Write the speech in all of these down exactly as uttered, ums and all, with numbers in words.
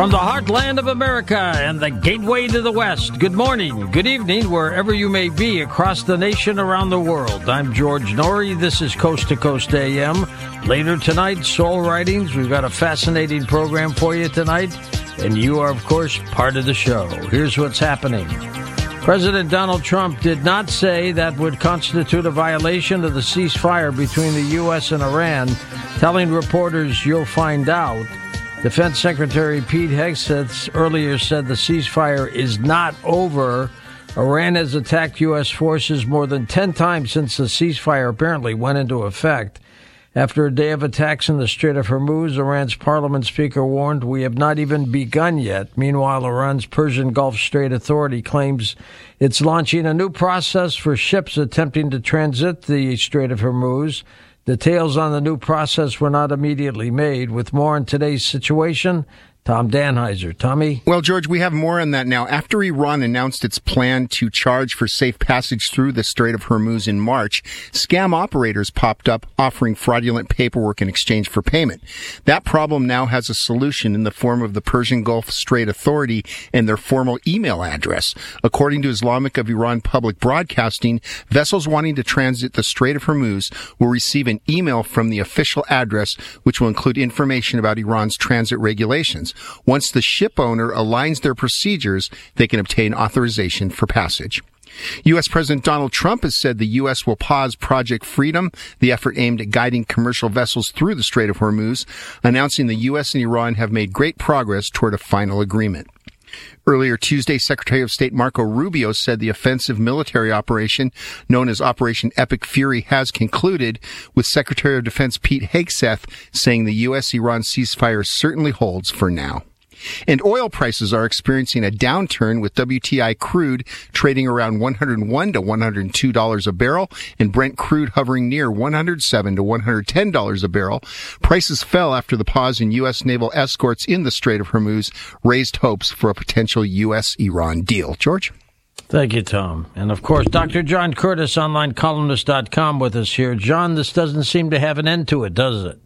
From the heartland of America and the gateway to the West, good morning, good evening, wherever you may be across the nation, around the world. I'm George Norrie. This is Coast to Coast A M. Later tonight, Soul Writings. We've got a fascinating program for you tonight, and you are, of course, part of the show. Here's what's happening. President Donald Trump did not say that would constitute a violation of the ceasefire between the U S and Iran, telling reporters, "You'll find out." Defense Secretary Pete Hegseth earlier said the ceasefire is not over. Iran has attacked U S forces more than ten times since the ceasefire apparently went into effect. After a day of attacks in the Strait of Hormuz, Iran's parliament speaker warned, "We have not even begun yet." Meanwhile, Iran's Persian Gulf Strait Authority claims it's launching a new process for ships attempting to transit the Strait of Hormuz. Details on the new process were not immediately made. With more on today's situation, Tom Danheiser. Tommy? Well, George, we have more on that now. After Iran announced its plan to charge for safe passage through the Strait of Hormuz in March, scam operators popped up offering fraudulent paperwork in exchange for payment. That problem now has a solution in the form of the Persian Gulf Strait Authority and their formal email address. According to Islamic of Iran Public Broadcasting, vessels wanting to transit the Strait of Hormuz will receive an email from the official address, which will include information about Iran's transit regulations. Once the ship owner aligns their procedures, they can obtain authorization for passage. U S. President Donald Trump has said the U S will pause Project Freedom, the effort aimed at guiding commercial vessels through the Strait of Hormuz, announcing the U S and Iran have made great progress toward a final agreement. Earlier Tuesday, Secretary of State Marco Rubio said the offensive military operation known as Operation Epic Fury has concluded, with Secretary of Defense Pete Hegseth saying the U S Iran ceasefire certainly holds for now. And oil prices are experiencing a downturn, with W T I crude trading around one hundred one to one hundred two dollars a barrel and Brent crude hovering near one hundred seven to one hundred ten dollars a barrel. Prices fell after the pause in U S naval escorts in the Strait of Hormuz raised hopes for a potential U S Iran deal. George? Thank you, Tom. And, of course, Doctor John Curtis, online columnist dot com, with us here. John, this doesn't seem to have an end to it, does it?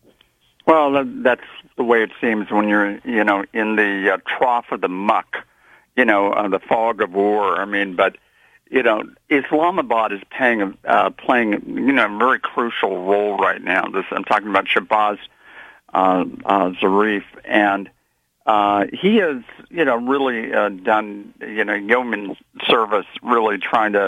Well, that's the way it seems when you're, you know, in the uh, trough of the muck, you know, uh, the fog of war. I mean, but, you know, Islamabad is paying, uh, playing, you know, a very crucial role right now. This, I'm talking about Shahbaz uh, uh, Zarif, and uh, he has, you know, really uh, done, you know, yeoman service, really trying to,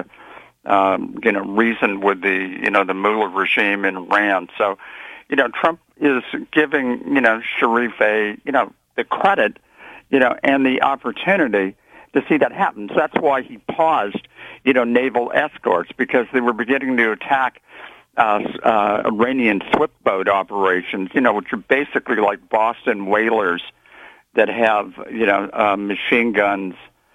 um, you know, reason with the, you know, the mullah regime in Iran. So, you know, Trump is giving, you know, Sharif a, you know, the credit, you know, and the opportunity to see that happen. So that's why he paused, you know, naval escorts, because they were beginning to attack uh, uh, Iranian swift boat operations, you know, which are basically like Boston whalers that have, you know, uh, machine guns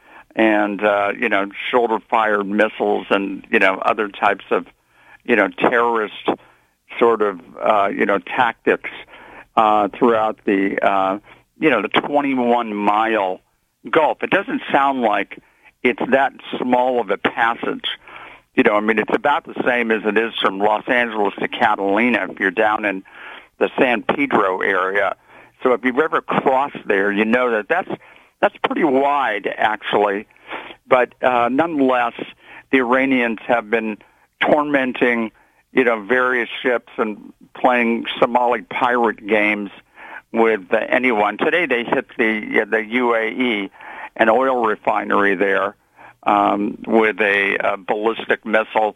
and, uh, you know, shoulder-fired missiles and, you know, other types of, you know, terrorist sort of, uh, you know, tactics uh, throughout the, uh, you know, the twenty-one mile Gulf. It doesn't sound like it's that small of a passage. You know, I mean, it's about the same as it is from Los Angeles to Catalina if you're down in the San Pedro area. So if you've ever crossed there, you know that that's, that's pretty wide, actually. But uh, nonetheless, the Iranians have been tormenting, you know, various ships and playing Somali pirate games with uh, anyone. Today they hit the uh, the U A E, an oil refinery there, um, with a, a ballistic missile.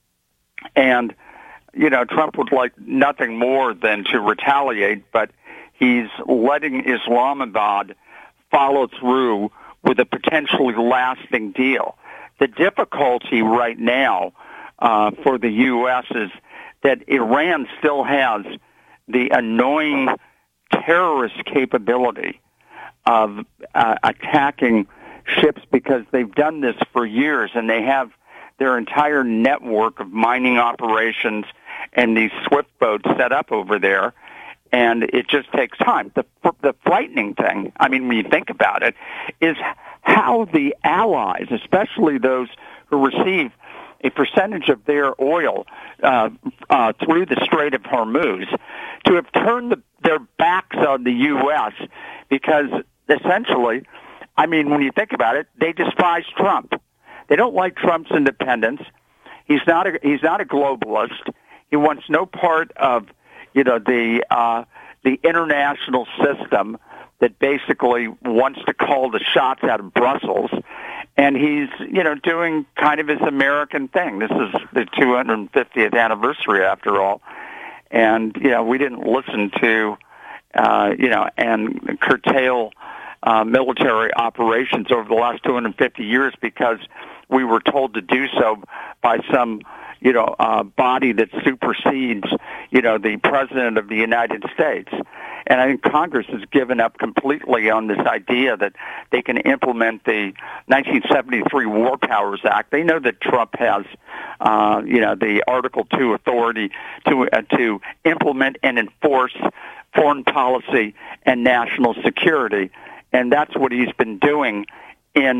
And, you know, Trump would like nothing more than to retaliate, but he's letting Islamabad follow through with a potentially lasting deal. The difficulty right now Uh, for the U S is that Iran still has the annoying terrorist capability of uh, attacking ships, because they've done this for years, and they have their entire network of mining operations and these swift boats set up over there, and it just takes time. The, the frightening thing, I mean, when you think about it, is how the allies, especially those who receive a percentage of their oil uh, uh, through the Strait of Hormuz, to have turned the, their backs on the U S because essentially, I mean, when you think about it, they despise Trump. They don't like Trump's independence. He's not a, he's not a globalist. He wants no part of, you know, the uh, the international system that basically wants to call the shots out of Brussels. And he's, you know, doing kind of his American thing. This is the two hundred fiftieth anniversary, after all. And, you know, we didn't listen to, uh, you know, and curtail uh, military operations over the last two hundred fifty years because we were told to do so by some, you know, uh, body that supersedes, you know, the President of the United States. And I think Congress has given up completely on this idea that they can implement the nineteen seventy-three War Powers Act. They know that Trump has, uh, you know, the Article two authority to uh, to implement and enforce foreign policy and national security, and that's what he's been doing in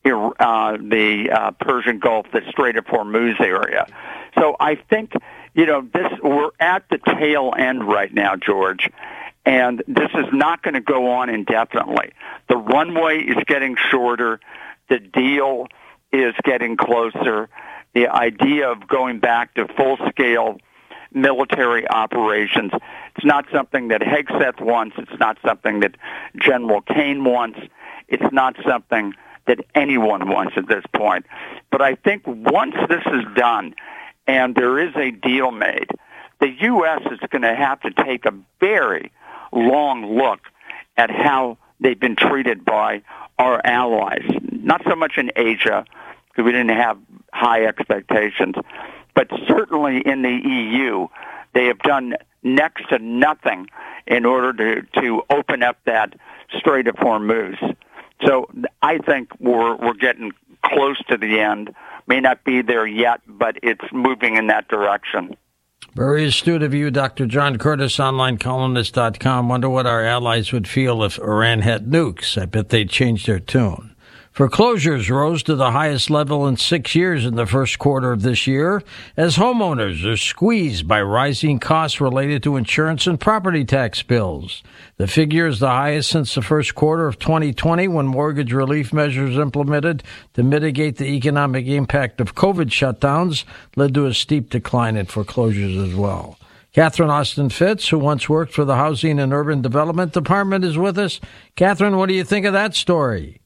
uh, the uh, Persian Gulf, the Strait of Hormuz area. So I think, you know, this we're at the tail end right now, George. And this is not going to go on indefinitely. The runway is getting shorter. The deal is getting closer. The idea of going back to full-scale military operations, it's not something that Hegseth wants. It's not something that General Kane wants. It's not something that anyone wants at this point. But I think once this is done and there is a deal made, the U S is going to have to take a very long look at how they've been treated by our allies. Not so much in Asia, because we didn't have high expectations, but certainly in the E U, they have done next to nothing in order to, to open up that Strait of Hormuz. So I think we're we're getting close to the end. May not be there yet, but it's moving in that direction. Very astute of you, Doctor John Curtis, online columnist dot com. Wonder what our allies would feel if Iran had nukes. I bet they'd change their tune. Foreclosures rose to the highest level in six years in the first quarter of this year as homeowners are squeezed by rising costs related to insurance and property tax bills. The figure is the highest since the first quarter of twenty twenty when mortgage relief measures implemented to mitigate the economic impact of COVID shutdowns led to a steep decline in foreclosures as well. Catherine Austin Fitts, who once worked for the Housing and Urban Development Department, is with us. Catherine, what do you think of that story?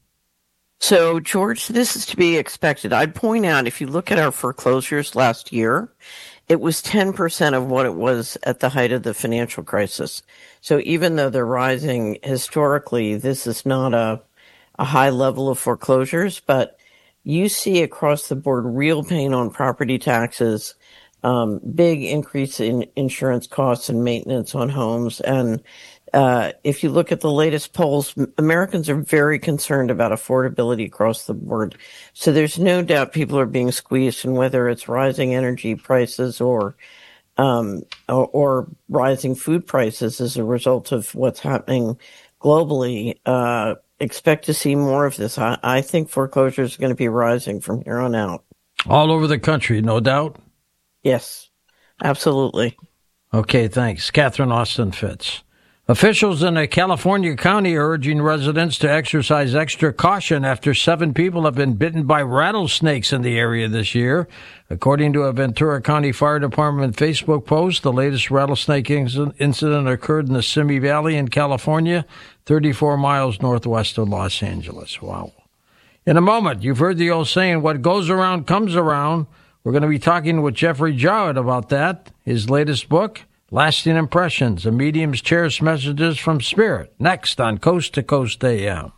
So, George, this is to be expected. I'd point out, if you look at our foreclosures last year, it was ten percent of what it was at the height of the financial crisis. So even though they're rising historically, this is not a, a high level of foreclosures, but you see across the board real pain on property taxes, um, big increase in insurance costs and maintenance on homes. And Uh, if you look at the latest polls, Americans are very concerned about affordability across the board. So there's no doubt people are being squeezed, and whether it's rising energy prices or, um, or, or rising food prices as a result of what's happening globally, uh, expect to see more of this. I, I think foreclosures are going to be rising from here on out. All over the country, no doubt? Yes, absolutely. Okay, thanks. Catherine Austin Fitts. Officials in a California county are urging residents to exercise extra caution after seven people have been bitten by rattlesnakes in the area this year. According to a Ventura County Fire Department Facebook post, the latest rattlesnake incident occurred in the Simi Valley in California, thirty-four miles northwest of Los Angeles. Wow. In a moment, you've heard the old saying, what goes around comes around. We're going to be talking with Jeffrey Jowett about that, his latest book, Lasting Impressions, a medium's cherished messages from spirit. Next on Coast to Coast A M.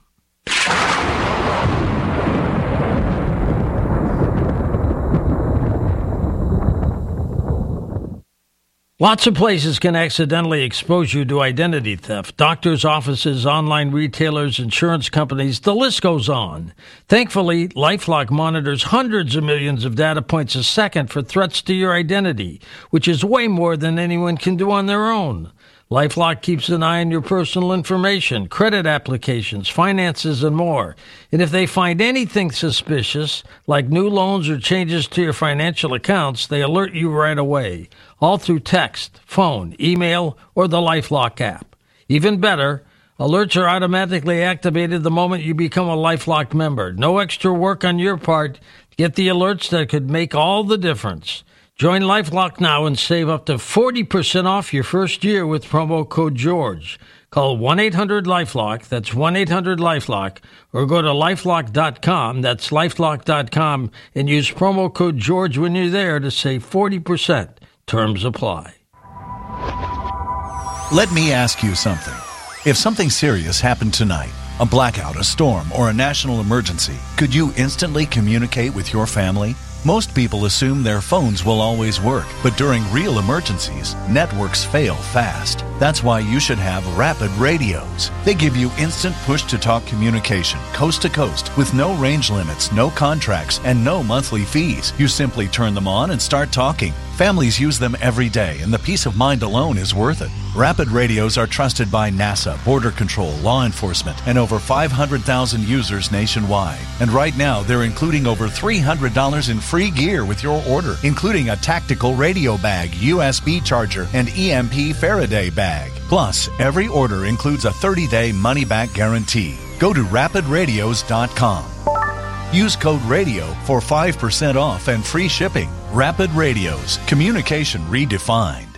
Lots of places can accidentally expose you to identity theft. Doctors' offices, online retailers, insurance companies, the list goes on. Thankfully, LifeLock monitors hundreds of millions of data points a second for threats to your identity, which is way more than anyone can do on their own. LifeLock keeps an eye on your personal information, credit applications, finances, and more. And if they find anything suspicious, like new loans or changes to your financial accounts, they alert you right away, all through text, phone, email, or the LifeLock app. Even better, Alerts are automatically activated the moment you become a LifeLock member. No extra work on your part. Get the alerts that could make all the difference. Join LifeLock now and save up to forty percent off your first year with promo code George. Call one eight hundred LifeLock, that's one eight hundred LifeLock, or go to lifelock dot com, that's lifelock dot com, and use promo code George when you're there to save forty percent. Terms apply. Let me ask you something. If something serious happened tonight, a blackout, a storm, or a national emergency, could you instantly communicate with your family? Most people assume their phones will always work, but during real emergencies, networks fail fast. That's why you should have Rapid Radios. They give you instant push-to-talk communication, coast to coast, with no range limits, no contracts, and no monthly fees. You simply turn them on and start talking. Families use them every day, and the peace of mind alone is worth it. Rapid Radios are trusted by NASA, Border Control, law enforcement, and over five hundred thousand users nationwide. And right now, they're including over three hundred dollars in free gear with your order, including a tactical radio bag, U S B charger, and E M P Faraday bag. Plus, every order includes a thirty-day money-back guarantee. Go to rapid radios dot com. Use code RADIO for five percent off and free shipping. Rapid Radios, communication redefined.